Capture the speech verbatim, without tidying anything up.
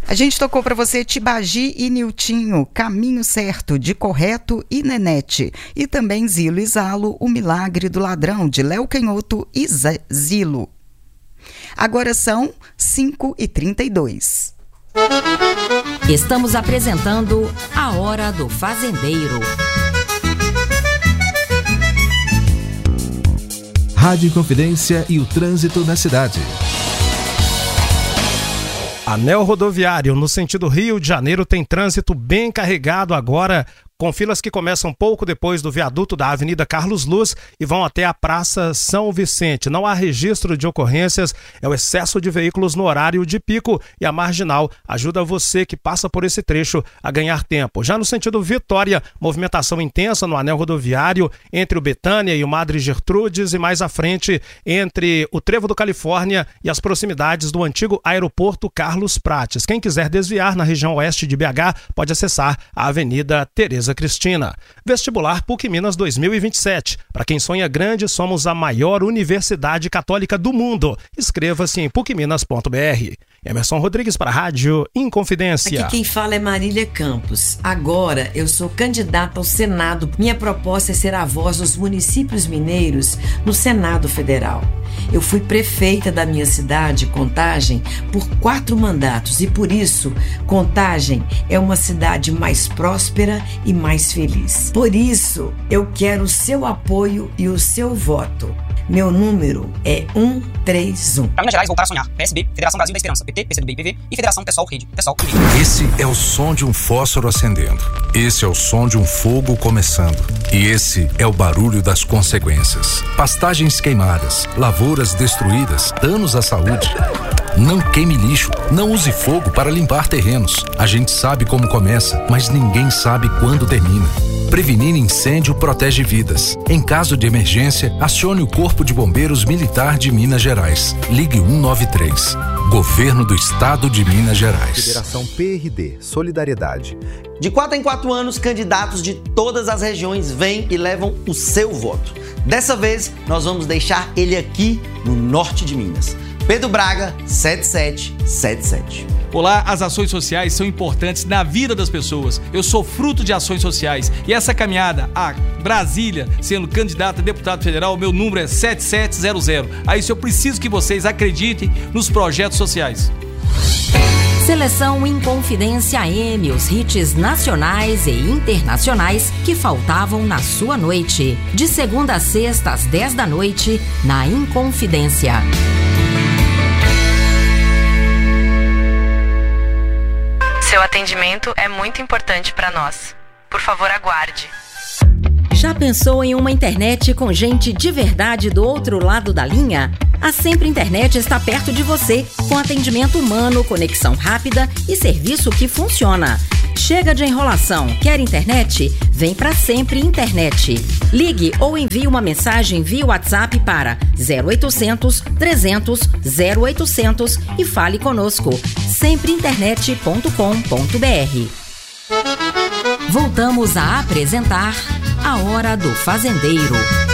A gente tocou para você Tibagi e Niltinho, Caminho Certo, de Correto e Nenete. E também Zilo e Zalo, O Milagre do Ladrão, de Léo Canhoto e Zilo. Agora são cinco e trinta e dois. Estamos apresentando A Hora do Fazendeiro. Rádio Inconfidência e o trânsito na cidade. Anel rodoviário no sentido Rio de Janeiro tem trânsito bem carregado agora, com filas que começam pouco depois do viaduto da Avenida Carlos Luz e vão até a Praça São Vicente. Não há registro de ocorrências, é o excesso de veículos no horário de pico e a marginal ajuda você que passa por esse trecho a ganhar tempo. Já no sentido Vitória, movimentação intensa no anel rodoviário entre o Betânia e o Madre Gertrudes e mais à frente entre o Trevo do Califórnia e as proximidades do antigo aeroporto Carlos Prates. Quem quiser desviar na região oeste de B H pode acessar a Avenida Tereza Cristina. Vestibular PUC Minas dois mil e vinte e sete. Para quem sonha grande, somos a maior universidade católica do mundo. Inscreva-se em puc minas ponto b r. Emerson Rodrigues para a Rádio Inconfidência. Aqui quem fala é Marília Campos. Agora eu sou candidata ao Senado. Minha proposta é ser a voz dos municípios mineiros no Senado Federal. Eu fui prefeita da minha cidade, Contagem, por quatro mandatos e por isso, Contagem é uma cidade mais próspera e mais feliz. Por isso, eu quero o seu apoio e o seu voto. Meu número é cento e trinta e um. Para Minas Gerais, voltar a sonhar. P S B, Federação Brasil da Esperança, P T, P C do B e P V e Federação Pessoal Rede. Pessoal Rede. Esse é o som de um fósforo acendendo. Esse é o som de um fogo começando. E esse é o barulho das consequências. Pastagens queimadas, lavouras destruídas, danos à saúde. Não queime lixo, não use fogo para limpar terrenos. A gente sabe como começa, mas ninguém sabe quando termina. Prevenir incêndio protege vidas. Em caso de emergência, acione o Corpo de Bombeiros Militar de Minas Gerais. Ligue cento e noventa e três. Governo do Estado de Minas Gerais. Federação P R D, Solidariedade. De quatro em quatro anos, candidatos de todas as regiões vêm e levam o seu voto. Dessa vez, nós vamos deixar ele aqui no norte de Minas. Pedro Braga, sete sete sete sete. Olá, as ações sociais são importantes na vida das pessoas. Eu sou fruto de ações sociais e essa caminhada a Brasília, sendo candidato a deputado federal, meu número é sete sete zero zero. Aí eu preciso que vocês acreditem nos projetos sociais. Seleção Inconfidência A M, os hits nacionais e internacionais que faltavam na sua noite. De segunda a sexta às dez da noite, na Inconfidência. Seu atendimento é muito importante para nós. Por favor, aguarde. Já pensou em uma internet com gente de verdade do outro lado da linha? A Sempre Internet está perto de você, com atendimento humano, conexão rápida e serviço que funciona. Chega de enrolação. Quer internet? Vem pra Sempre Internet. Ligue ou envie uma mensagem via WhatsApp para zero oitocentos, trezentos, zero oitocentos e fale conosco. sempre internet ponto com ponto b r. Voltamos a apresentar A Hora do Fazendeiro.